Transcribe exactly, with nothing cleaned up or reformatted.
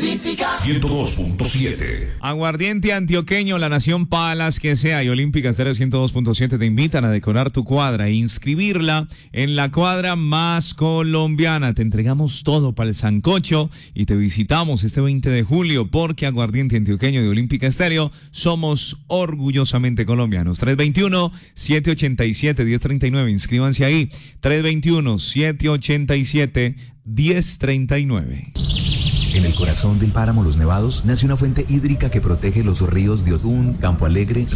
Olímpica ciento dos punto siete. Aguardiente antioqueño, la nación Palas que sea y Olímpica Estéreo ciento dos punto siete te invitan a decorar tu cuadra e inscribirla en la cuadra más colombiana. Te entregamos todo para el sancocho y te visitamos este veinte de julio porque Aguardiente antioqueño de Olímpica Estéreo somos orgullosamente colombianos. tres veintiuno, siete ochenta y siete, diez treinta y nueve, inscríbanse ahí. tres veintiuno, siete ochenta y siete, diez treinta y nueve. En el corazón del páramo Los Nevados nace una fuente hídrica que protege los ríos de Otún, Campo Alegre,